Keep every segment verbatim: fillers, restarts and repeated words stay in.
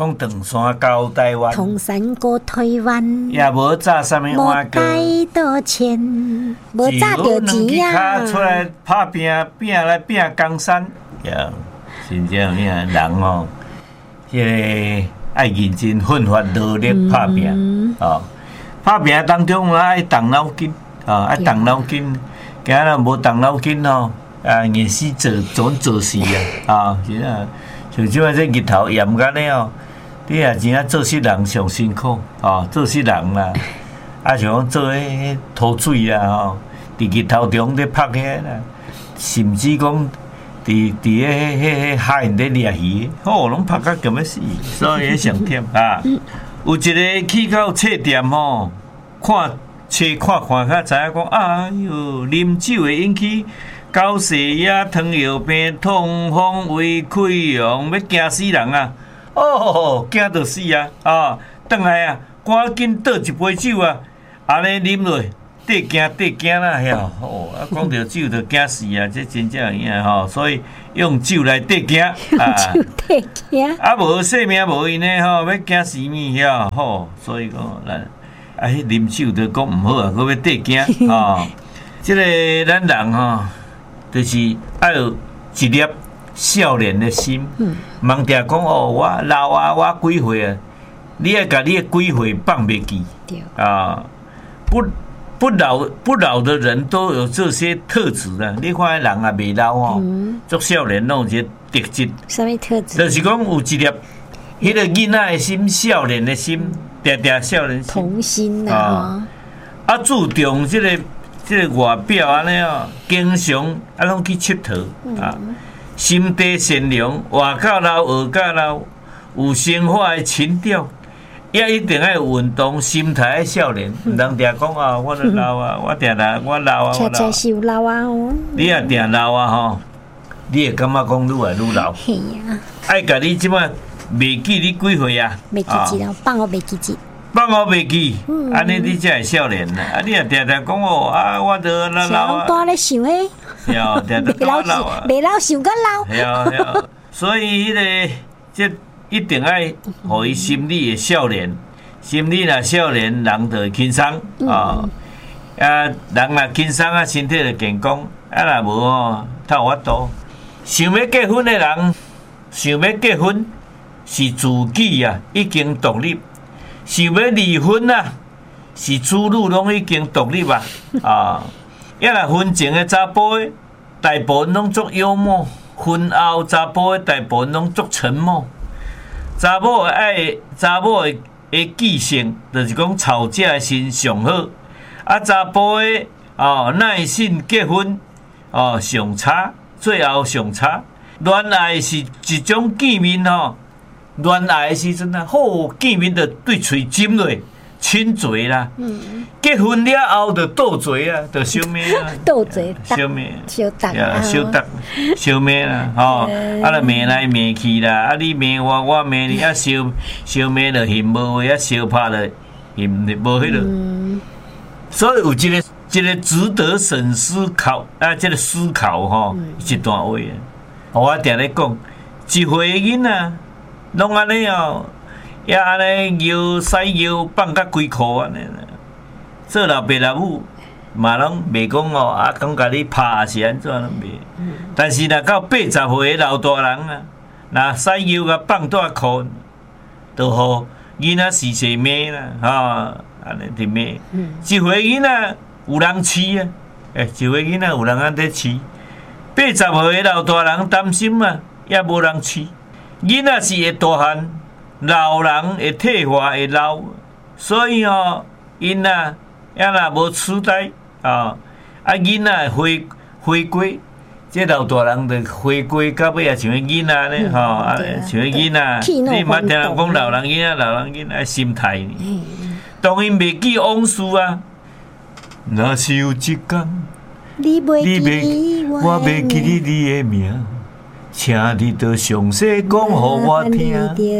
讲长山到台湾， 通山过台湾， 也无炸啥物碗糕， 无带钱，无炸着钱啊！ 出来拍拼拼来拼江山，呀，真正你看人哦，迄个爱认真奋发努力拍拼、嗯、哦，拍拼当中爱动脑筋啊，爱动脑筋，今日无动脑筋哦，啊，硬是做总做事啊，啊，是啊，像即摆这日头炎干咧哦。你也真啊，做事人上辛苦哦，做事人啦，啊像讲做迄吐水啦吼，伫日头中咧拍遐啦，甚至讲伫伫迄迄迄海咧掠鱼，吼拢拍甲咁要死，所以上忝啊。有一个去到册店吼，看册看看较知影讲，哎哟，啉酒会引起高血压、糖尿病、痛风、胃溃疡，要惊死人啊！哦，惊到死啊！啊，转来啊，赶紧倒一杯酒啊，安尼啉落，得惊得惊啦！遐哦，啊，讲到酒就惊死啊！这真正影吼，所以用酒来得惊啊！ 酒得惊啊，无性命无因呢吼，要惊死物遐吼，所以讲咱啊，迄啉酒就讲毋好啊，佮要得惊吼。即个咱人吼，就是爱有一粒少年的心，茫定讲哦，我老啊，我几岁啊？你要把你的几岁放袂记啊？不不老不老的人都有这些特质啊。你看人啊，未老哦，做少年拢有一个特质。 什么特质？ 就是讲有一粒迄个囡仔的心，少年的心，定定少年心， 童心啊！ 啊，注重这个这个外表安尼哦，经常啊拢去佚佗啊。心地善良，活到老，学到老，有生活的情调，也一定要有运动，心态要少年。唔通定讲啊，我都老啊，我定定我老啊，我老。 恰恰是有老啊哦。 你也定老啊吼，你会感觉讲愈来愈老。 系啊。 爱甲你即摆袂记你几岁啊？ 袂记记了，放我袂记记。 放我袂记，安尼你才会少年啦。啊，你也定定讲哦，啊，我都老老啊。 多咧想诶。 呀，定定老老啊。 未老想个老。 呀呀，所以迄个这一定爱互伊心理的少年，心理若少年，人就会轻松啊。啊，人若轻松啊，身体就健康。啊，若无哦，透有法度。想要结婚的人，想要结婚是自己啊，已经独立。想要离婚啊，是子女拢已经独立啊！啊，也若婚前的查甫的，大部分拢足幽默；婚后查甫的，大部分拢足沉默。查某爱查某的的记性，就是讲吵架心上好；啊，查甫的哦耐心结婚哦上差，最后上差。恋爱是一种见面吼。恋爱的时阵啊，好见面就对嘴亲落，亲嘴啦。嗯、结婚了后就斗嘴啊，就相骂啊。 斗嘴， 相骂， 相打啊，相打，相骂啦，吼，啊，就骂来骂去啦，啊，你骂我，我骂你，啊，相相骂就嫌无话，啊，相拍就嫌无迄落。所以有一个一个值得深思考啊，这个思考吼，一段话啊，我定咧讲，一岁囡仔。拢安尼哦，也安尼摇使摇放甲规箍安尼，做老爸老母嘛拢袂讲哦，啊讲甲你拍是安怎拢袂。但是若到八十岁的老大人啊，若使摇甲放大箍，就好囡仔是是骂啦，吼，安尼伫骂。一岁囡仔有人饲啊，诶，一岁囡仔有人安尼饲，八十岁的老大人担心啊，也无人饲。囡仔是会大汉，老人会退化会老，所以哦，因啊，也若无痴呆啊，啊囡仔会回归，这老大人就回归到尾也像囡仔咧，吼，啊，像囡仔，你捌听人讲老人囡仔、老人囡仔心态呢？当因袂记往事啊，若是有一天，你袂记我，袂记你你的名。请你到详细讲互我听，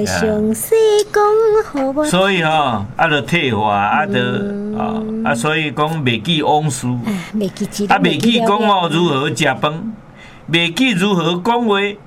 所以吼、哦，啊，就退化，啊，就啊，啊，所以讲袂记往事，啊，袂记讲哦如何食饭，袂记如何讲话，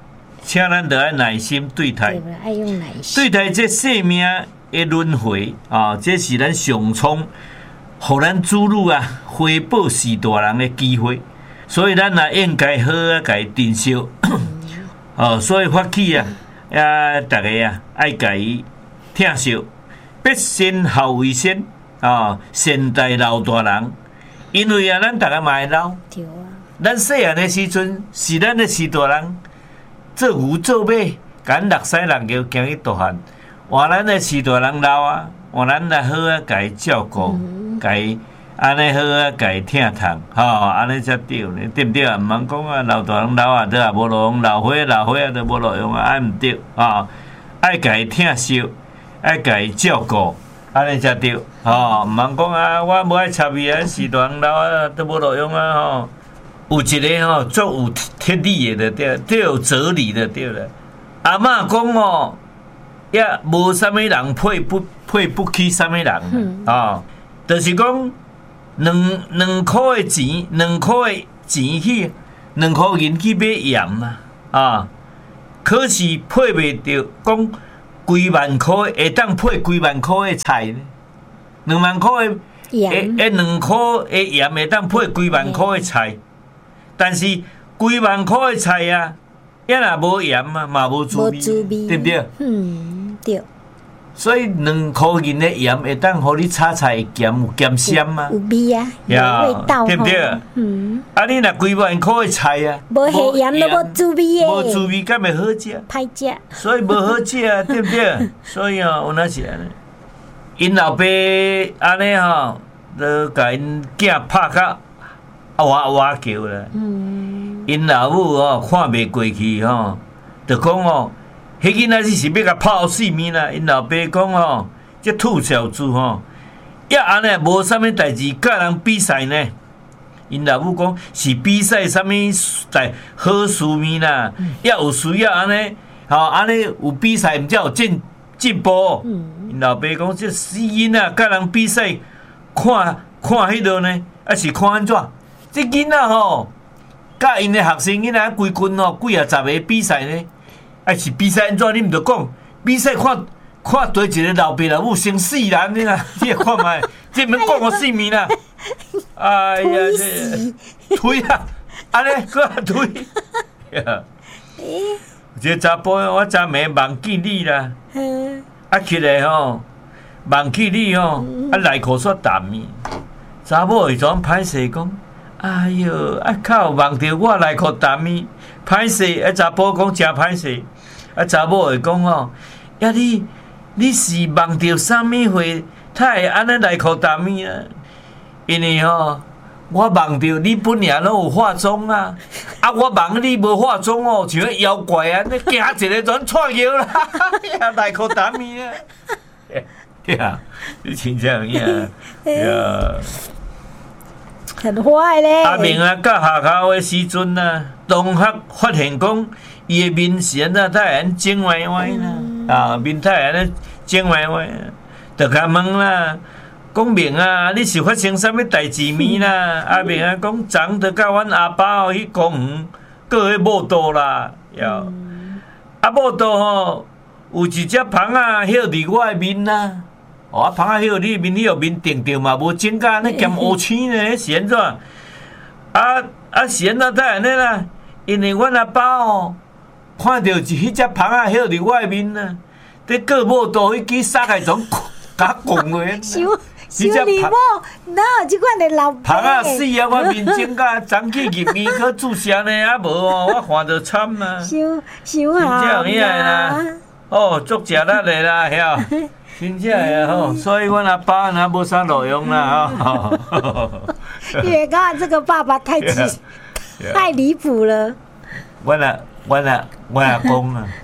请咱得爱耐心对待。 对啦，爱用耐心。 对待这生命的轮回啊，这是咱上苍，互咱子女啊回报是大人的机会，所以咱也应该好啊，甲伊珍惜。哦，所以发起啊，啊，大家啊，爱甲伊疼惜，必先后为先啊，善待老大人，因为啊，咱大家嘛会老。 对啊。 咱细汉的时阵，是咱的是大人做牛做马，甲咱六屎六尿行去大汉。换咱的是大人老啊，换咱来好啊，甲伊照顾，甲伊安尼好啊，甲伊疼痛，吼，安尼才对呢，对不对啊？毋通讲啊，老大人老啊，都也无路用，老伙老伙啊，都无路用啊，爱毋对啊，爱甲伊疼惜，爱甲伊照顾，安尼才对，吼，毋通讲啊，我无爱插伊啊，是大人老啊，都无路用啊，吼。有一个吼，足有铁理的对，最有哲理的对了。阿嬷讲哦，也无啥物人配不配不起啥物人啊，哦，就是讲两两块的钱，两块的钱去，两块银去买盐嘛，啊，可是配袂着讲几万块会当配几万块的菜呢？两万块的盐，诶，两块的盐会当配几万块的菜。但是几万块的菜啊，也若无盐啊，嘛无滋味，对不对？ 嗯，对。 所以两块银的盐会当互你炒菜会咸有咸鲜嘛， 有味啊，有味道， 对不对？嗯。啊，你若几万块的菜啊， 无下盐都无滋味的， 无滋味，敢会好食？ 歹食。所以无好食啊，对不对？所以哦，有哪是安尼？因老爸安尼吼，都甲因囝拍甲。啊，哇哇叫啦！因老母哦，看袂过去吼，就讲哦，迄囡仔是要甲泡死命啦！因老爸讲哦，这兔小子吼，也安尼无啥物代志，甲人比赛呢。因老母讲是比赛啥物代好事物啦，也有需要安尼，吼安尼有比赛，毋才有进进步。因老爸讲这死囡仔甲人比赛，看看迄落呢，还是看安怎？这囡仔吼，甲因的学生囡仔规群吼，几啊十个比赛呢？还是比赛安怎？你毋着讲比赛看看对一个老爸老母生死人呢啦？你也看卖，这免讲我性命啦！哎呀，这推啊，安尼搁推呀！这查甫我昨暝忘记你啦，啊起来吼，忘记你吼，啊内裤煞淡咪，查某会怎歹势讲？哎哟，啊靠！忘着我内裤淡咪，歹势！啊查甫讲真歹势，啊查某会讲哦，呀你你是忘着啥物货，才会安尼内裤淡咪啊？因为吼，我忘着你本来拢有化妆啊，啊我忘你无化妆哦，像个妖怪啊，你行一个全窜摇啦，呀内裤淡咪啊！呀，你真正呀呀！ 很坏咧！ 阿明啊，到学校的时阵啊，同学发现讲，伊的面是安怎太安肿歪歪啦，啊，面太安尼肿歪歪，就甲问啦，讲明啊，你是发生啥物代志咪啦？阿明啊，讲昨着甲阮阿爸哦去公园，过去舞蹈啦，哟，啊舞蹈吼，有一只蜂仔歇伫我的面啦。哦，啊，蜂仔迄个你面，你个面定着嘛，无整甲安尼兼乌青呢，是安怎？啊啊，是安怎才安尼啦？因为阮阿爸哦，看到一迄只蜂仔迄伫我面呐，伫过舞蹈迄支杀开种甲讲话。 小小李某，哪有即款的老爸？ 蜂仔死啊！我面整甲长去入面去注射呢，啊无哦，我看着惨啊！ 小小好啦，哦，足食力的啦，晓。真正的吼，所以阮阿爸那无啥路用啦吼。 越讲这个爸爸太极太离谱了。 阮阿阮阿阮阿公啊，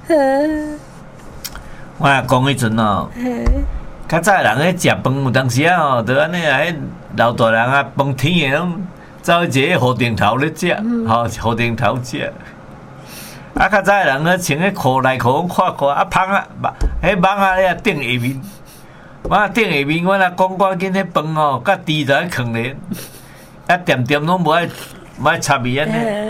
阮阿公迄阵哦，较早人咧食饭有当时啊吼，就安尼啊，迄老大人啊，饭天的拢走去一个河顶头咧食，吼河顶头食。啊，较早人咧穿迄裤内裤看看，啊芳啊，迄网啊咧顶下面，网啊顶下面，阮阿公赶紧迄饭哦，甲猪仔囥咧，啊点点拢无爱无爱插伊安尼，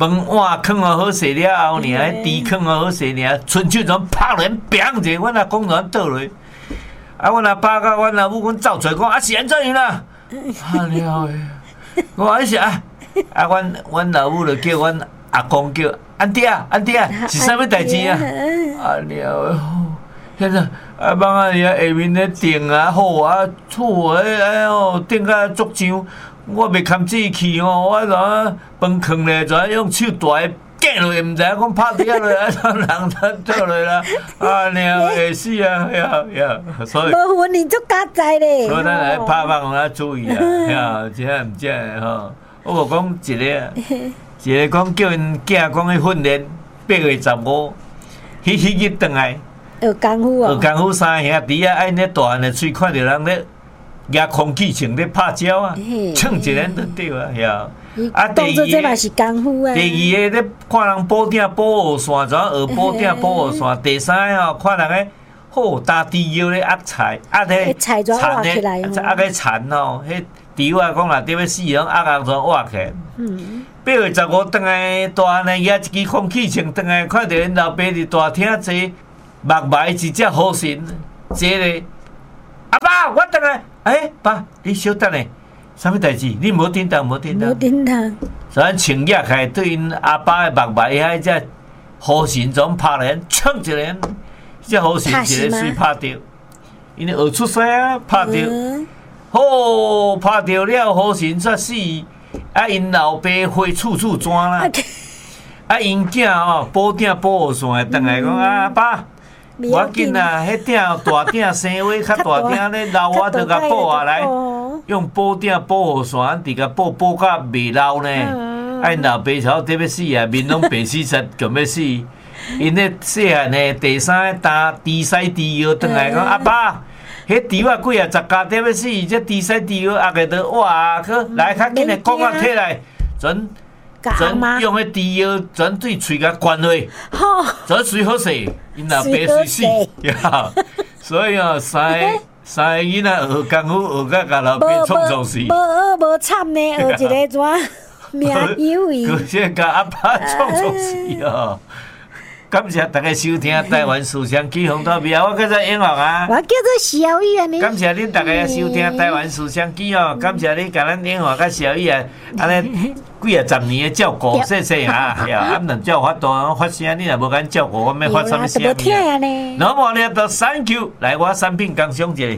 饭碗放好好势了后，尔猪放好好势尔，伸手就拍人，砰一下，阮阿公就倒落。啊，阮阿爸甲阮阿母，阮走出来讲，啊是安怎样啦？啊了诶，我讲是啊，啊，阮阮老母就叫阮阿公叫安弟啊，安弟啊，是啥物代志啊？啊了诶，现在啊，帮啊遐下面咧顶啊好啊，厝诶哎哟顶甲足上，我袂堪自去哦，我就饭囥咧，就用手大个夹落，毋知影讲拍底下落，啊，人倒落啦，啊了会死啊，呀呀，所以。 无分你足加载咧。 所以咱来拍放咱注意啊，呀，这毋这吼，我无讲一个，一个讲叫因囝讲去训练，八月十五，迄迄日转来。 学功夫哦， 学功夫三兄弟啊，按咧大汉的喙看到人咧举空气枪咧拍鸟啊，唱一人就对啊，呀。 啊，当作这嘛是功夫啊。 第二个咧看人保顶保护线，怎学保顶保护线？第三个吼，看人个好打猪腰咧压菜，压咧菜怎挖起来？ 压个田吼，迄猪啊讲若伫要死，拢压压怎挖起来？嗯。八月十五转来大汉的举一支空气枪转来，看到因老爸伫大厅坐。目埋一只好神，坐咧。阿爸，我转来。哎，爸，你稍等下，啥物代志？你无叮当，无叮当。 无叮当。 所以穿起来对因阿爸的目埋遐只好神总拍人，冲一人，只好神一个水拍着，因为学出声啊，拍着，好拍着了，好神煞死。啊，因老爸花处处转啦。啊，因囝吼保顶保护线，转来讲啊，爸。我紧啊！迄顶大顶生话较大顶咧，老我着甲补下来，用保顶保护线，伫甲补补甲袂老呢。啊，因老爸头得要死啊，面拢白死实，强要死。因咧细汉呢，第三个打猪屎猪腰，转来讲阿爸，迄猪啊几啊十家得要死，这猪屎猪腰压个都哇，去来较紧诶，讲啊起来，准。全用迄猪腰，全对喙甲关落，全水好势，因老爸水死，呀！所以哦，三个三个囡仔学功夫，学甲甲老爸创创死。 无学无惨呢，学一个怎命有伊？ 可是甲阿爸创创死哦。感谢大家收听台湾思想起风土味啊！我叫做永华啊， 我叫做小玉啊。 感谢恁大家收听台湾思想起哦，感谢你甲咱永华甲小玉啊，安尼几啊十年的照顾，谢谢啊！呀，俺能照发多发声，你若无敢照顾，我要发什么声？那么呢，就 thank you， 来我产品工商一下。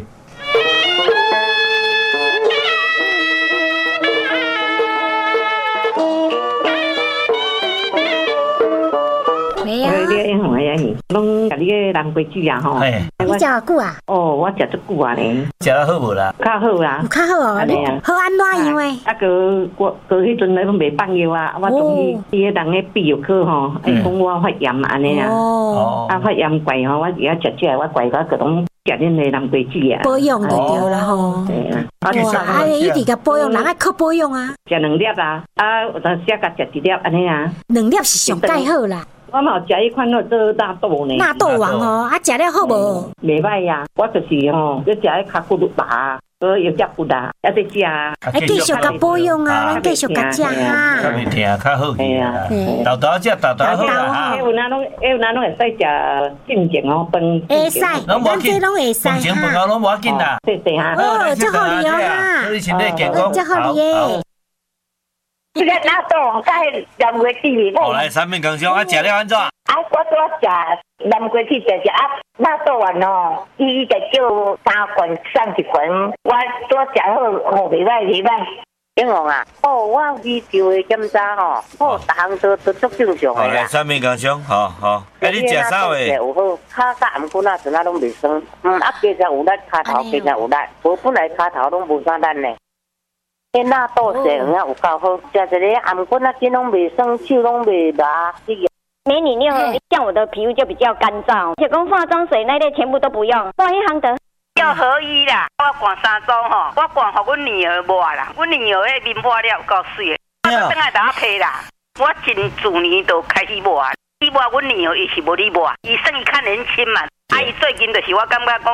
拢甲你个南瓜子啊吼， 你食偌久啊？ 哦，我食足久啊呢。 食得好无啦？ 较好啦， 有较好哦。你好安怎样诶？ 啊个我个迄阵咧拢袂放药啊，我中医伊迄人咧必药科吼，会讲我发炎安尼啊。哦。啊发炎怪吼，我而家食食，我怪我个拢食恁个南瓜子啊。 保养就对啦吼。对啊。哇，啊伊直甲保养，人爱靠保养啊。 食两粒啊，啊有当时甲食一粒安尼啊。 两粒是上介好啦。 我嘛有食迄款做纳豆呢， 纳豆王哦，啊食了好无？ 袂歹呀，我就是吼，要食迄卡骨茶，搁要食骨啦，还得食啊。 哎，继续甲保养啊，咱继续甲食哈。 较袂疼，较好去啊。豆豆食豆豆好啦。 有哪拢，有哪拢会使食进前哦饭。 会使，咱这拢会使哈。 饭前饭后拢无要紧啦。 对对哈。 哦，真好利哦哈。 你身体健康， 真好利耶。 这个纳豆甲迄南瓜子味。 后来产品工商啊，食了安怎？ 啊，我拄啊食南瓜子食食啊，纳豆丸哦，伊就叫三罐送一罐，我拄啊食好，哦，袂歹袂歹。英王啊，哦，我微调的检查吼，好，逐项都都足正常的啦。 后来产品工商，好好。哎，你食啥话？ 有好，骹甲颔骨那阵啊拢袂酸，嗯，啊加上有力，骹头加上有力，无本来骹头拢无啥力呢。迄纳豆食有影有够好，食一个颔骨那筋拢袂酸，手拢袂麻。 美女，你好，像我的皮肤就比较干燥，而且讲化妆水那类全部都不用，不一行的。 要合一啦，我逛三周吼，我逛互阮女儿抹啦，阮女儿迄面抹了有够水的，我都等下打配啦。我今自年就开始抹，伊抹阮女儿伊是无咧抹，伊算伊较年轻嘛，啊伊最近就是我感觉讲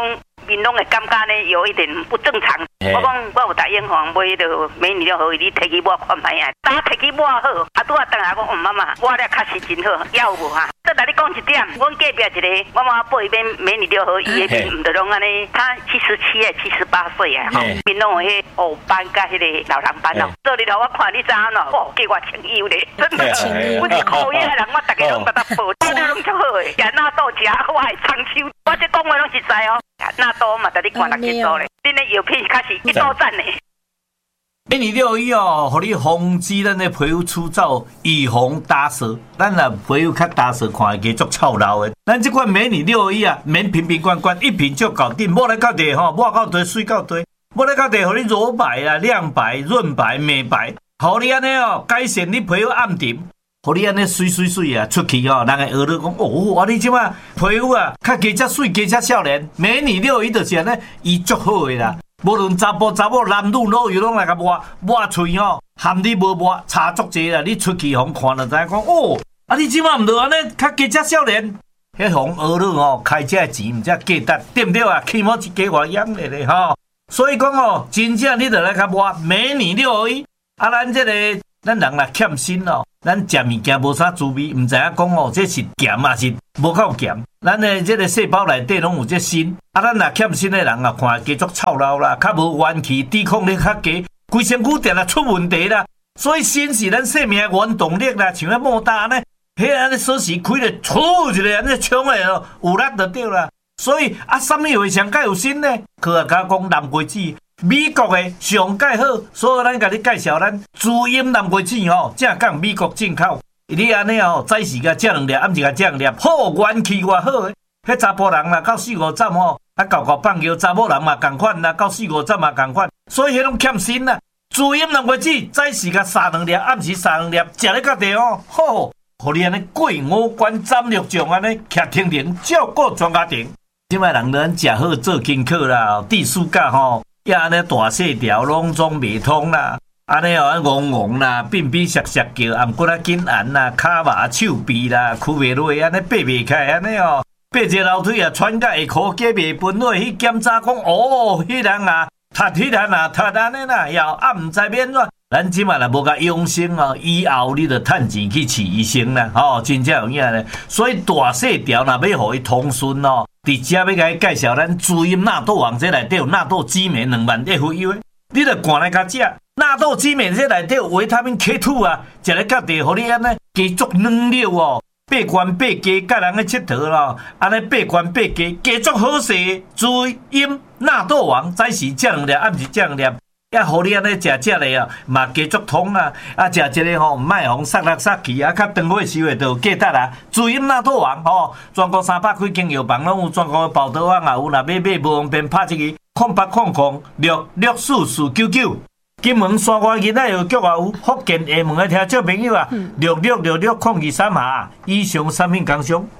面拢会感觉呢有一点不正常。我讲我有打烟黄买迄个美女了好，你摕去抹看卖啊，打摕去抹好，啊拄啊等下讲，哦妈妈，我了确实真好，要有无哈？再来你讲一点，阮隔壁一个，我妈报伊边美女了好，伊的面唔得拢安尼，他七十七诶，七十八岁啊，吼，面拢有迄黑斑甲迄个老人斑哦。做里头我看你知影喏，哦，计我情友咧，真的，我是考验的人，我逐个拢甲他报，真的拢足好诶，也纳豆食，我会长寿，我这讲话拢实在哦。纳豆嘛，带你看六七组咧，恁的药品开始一刀斩咧。 美女六一哦，互你防止咱的皮肤粗糙，预防打色。咱若皮肤较打色，看会加足臭老的。咱这款美女六一啊，免瓶瓶罐罐，一瓶就搞定。抹来到地吼，抹到地水到地，抹来到地，互你柔白啊、亮白、润白、美白，互你安尼哦，改善你皮肤暗沉。互你安尼水水水啊，出去哦，人会学你讲哦，啊你即马皮肤啊，较加遮水，加遮少年，美女六一就是安尼，伊足好诶啦。无论查甫查某、男女老幼拢来甲抹抹喙哦，含你无抹差足济啦。你出去互看就知影讲哦，啊你即马毋着安尼，较加遮少年，迄互学你哦，开遮钱毋则价值，对毋对啊？起码一家偌养咧咧吼。所以讲哦，真正你着来甲抹美女六一，啊咱即个咱人若欠锌哦。咱食物件无啥滋味，毋知影讲哦，这是咸还是无够咸。咱的这个细胞内底拢有这锌，啊，咱若欠锌的人啊，看加足臭老啦，较无元气，抵抗力较低，规身躯定来出问题啦。所以锌是咱生命的原动力啦，像咱莫大呢，迄安尼锁匙开咧，出一个安尼冲诶哦，有力就对啦。所以啊，什么会上介有锌呢？佢啊甲讲蓝桂子。美国的上介好，所以咱甲你介绍咱滋阴蓝桂子吼，正讲美国进口。你安尼哦，早时甲食两粒，暗时甲食两粒，好元气偌好诶。迄查甫人啦，到四五站吼，啊搞搞放尿，查某人嘛共款啦，到四五站嘛共款。所以迄种欠锌啦，滋阴蓝桂子，早时甲撒两粒，暗时撒两粒，食咧到地哦，好，互你安尼过五关斩六将安尼，徛停停，照顾全家庭。即摆人咱食好做功课啦，地暑假吼。也安尼大细条拢总袂通啦，安尼哦，戆戆啦，变变涩涩叫，颔骨啊紧按啦，骹麻手臂啦，屈袂落，安尼爬袂开，安尼哦，爬一个楼梯啊，喘甲下骹脚袂分落去检查讲，哦，迄人啊，踢迄人啊，踢安尼啦，要啊毋知免怎，咱即马若无甲养生哦，以后你着趁钱去饲医生啦，吼，真正有影咧，所以大细条若要互伊通顺哦。伫遮要甲伊介绍咱滋阴纳豆王，这内底有纳豆激酶两万 F U 的，你着赶来甲食。纳豆激酶这内底有维他命 K 二 啊，食咧到地，互你安尼加足软溜哦，八关八加，甲人去佚佗咯，安尼八关八加，加足好势。滋阴纳豆王，早时食两粒，暗时食两粒。也互你安尼食食咧啊，嘛加足通啊！啊，食一个吼，毋卖互杀来杀去啊，较长火收的，就有价值啊！滋阴纳豆王吼，全国三百几间药房拢有，全国报道网也有，若要买无方便拍一个空八空空六六四四九九。金门山外囡仔药局也有，福建厦门的听众朋友啊，六六六六空二三下，以上产品工商。